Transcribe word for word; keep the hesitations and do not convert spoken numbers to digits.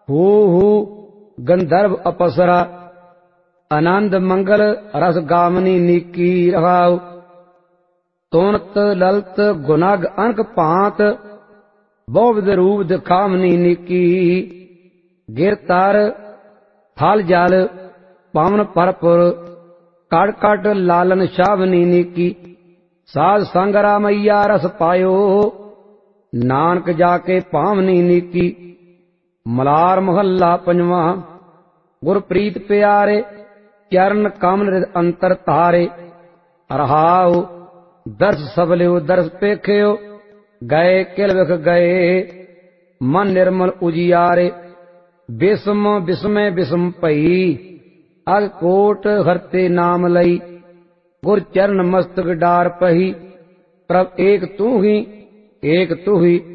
हू हू गंधर्व अपसरा आनंद मंगल रस गावनी नीकी रहाओ। तुनत ललत गुनग अनक भांत बहुविध रूप दिखावनी नीकी। गिर तर थल जल पावन परपुर कड़ कड़ लालन शावनी नीकी। साध संग रामैया रस पायो नानक जाके पावनी नीकी। मलार महला पंजवा। गुरप्रीत प्यारे चरण कमल हृद अंतर तारे। रहाओ दर्श सबलियो दर्श पेख्यो गए किल विख गए मन निर्मल उजियारे। बिस्म बिस्मय बिस्म पई अग कोट हरते नाम लई। गुर चरण मस्तक डार पही प्रभ एक तू ही एक तू ही